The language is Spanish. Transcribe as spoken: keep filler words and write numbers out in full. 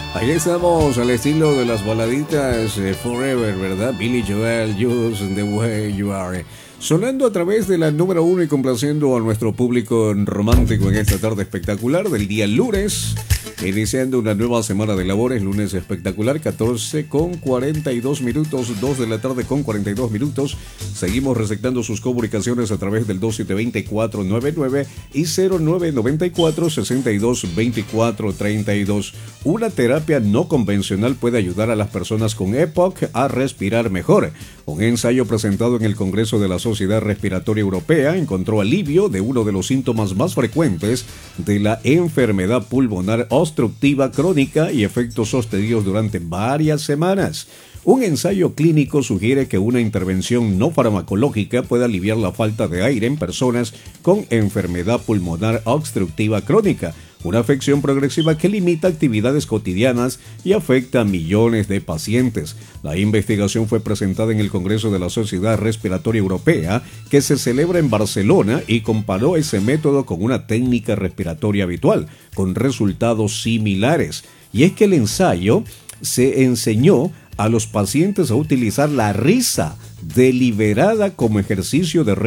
Ahí estamos al estilo de las baladitas eh, Forever, ¿verdad? Billy Joel, Just the Way You Are. Sonando a través de la número uno y complaciendo a nuestro público romántico en esta tarde espectacular del día lunes. Iniciando una nueva semana de labores, lunes espectacular, catorce con cuarenta y dos minutos, dos de la tarde con cuarenta y dos minutos. Seguimos receptando sus comunicaciones a través del dos siete dos cero cuatro nueve nueve y cero nueve nueve cuatro seis dos dos cuatro tres dos. Una terapia no convencional puede ayudar a las personas con E P O C a respirar mejor. Un ensayo presentado en el Congreso de la Sociedad Respiratoria Europea encontró alivio de uno de los síntomas más frecuentes de la enfermedad pulmonar obstructiva crónica y efectos sostenidos durante varias semanas. Un ensayo clínico sugiere que una intervención no farmacológica puede aliviar la falta de aire en personas con enfermedad pulmonar obstructiva crónica, una afección progresiva que limita actividades cotidianas y afecta a millones de pacientes. La investigación fue presentada en el Congreso de la Sociedad Respiratoria Europea, que se celebra en Barcelona, y comparó ese método con una técnica respiratoria habitual, con resultados similares. Y es que el ensayo se enseñó a los pacientes a utilizar la risa deliberada como ejercicio de